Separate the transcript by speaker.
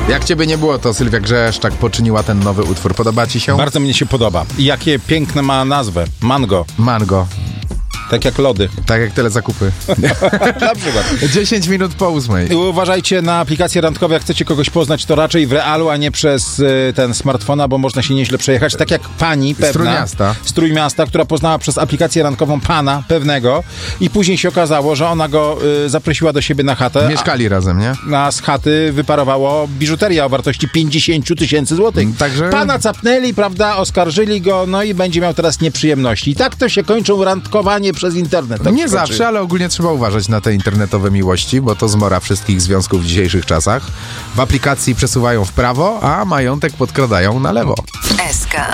Speaker 1: Jak ciebie nie było, to Sylwia Grzeszczak poczyniła ten nowy utwór. Podoba ci się?
Speaker 2: Bardzo mnie się podoba. I jakie piękne ma nazwę. Mango.
Speaker 1: Mango.
Speaker 2: Tak jak lody.
Speaker 1: Tak jak telezakupy.
Speaker 2: Na przykład.
Speaker 1: 10 minut po 8.
Speaker 2: I uważajcie na aplikacje randkowe, jak chcecie kogoś poznać, to raczej w realu, a nie przez ten smartfona, bo można się nieźle przejechać. Tak jak pani pewna z Trójmiasta, która poznała przez aplikację randkową pana pewnego i później się okazało, że ona go zaprosiła do siebie na chatę.
Speaker 1: Mieszkali razem, nie?
Speaker 2: A z chaty wyparowało biżuteria o wartości 50 000 złotych.
Speaker 1: Także...
Speaker 2: Pana capnęli, prawda, oskarżyli go, no i będzie miał teraz nieprzyjemności. I tak to się kończą randkowanie przez internet. Tak
Speaker 1: nie zawsze, ale ogólnie trzeba uważać na te internetowe miłości, bo to zmora wszystkich związków w dzisiejszych czasach. W aplikacji przesuwają w prawo, a majątek podkradają na lewo.
Speaker 3: SK